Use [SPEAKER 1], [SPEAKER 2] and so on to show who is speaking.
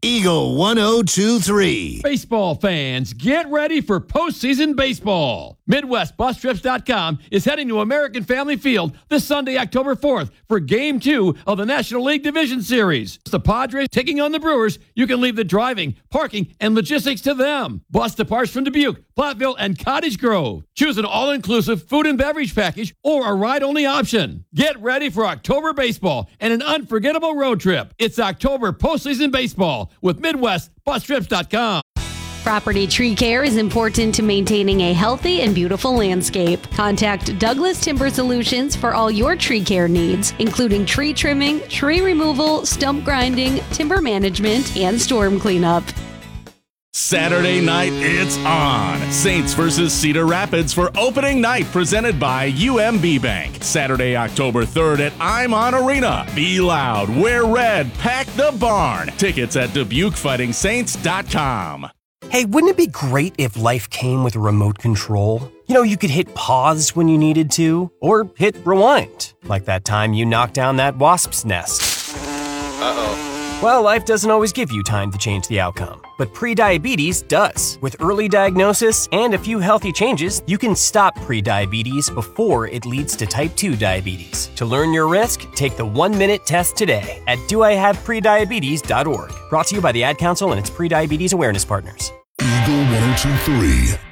[SPEAKER 1] Eagle 1023.
[SPEAKER 2] Baseball fans, get ready for postseason baseball. MidwestBusTrips.com is heading to American Family Field this Sunday, October 4th for Game 2 of the National League Division Series. The Padres taking on the Brewers. You can leave the driving, parking, and logistics to them. Bus departs from Dubuque, Platteville, and Cottage Grove. Choose an all-inclusive food and beverage package or a ride-only option. Get ready for October baseball and an unforgettable road trip. It's October postseason baseball with MidwestBusTrips.com.
[SPEAKER 3] Property tree care is important to maintaining a healthy and beautiful landscape. Contact Douglas Timber Solutions for all your tree care needs, including tree trimming, tree removal, stump grinding, timber management, and storm cleanup.
[SPEAKER 4] Saturday night, it's on. Saints versus Cedar Rapids for opening night, presented by UMB Bank. Saturday, October 3rd at I'm On Arena. Be loud, wear red, pack the barn. Tickets at DubuqueFightingSaints.com.
[SPEAKER 5] Hey, wouldn't it be great if life came with a remote control? You know, you could hit pause when you needed to, or hit rewind, like that time you knocked down that wasp's nest. Uh-oh. Well, life doesn't always give you time to change the outcome, but prediabetes does. With early diagnosis and a few healthy changes, you can stop prediabetes before it leads to type 2 diabetes. To learn your risk, take the 1-minute test today at doihaveprediabetes.org. Brought to you by the Ad Council and its prediabetes awareness partners.
[SPEAKER 1] Eagle 1023.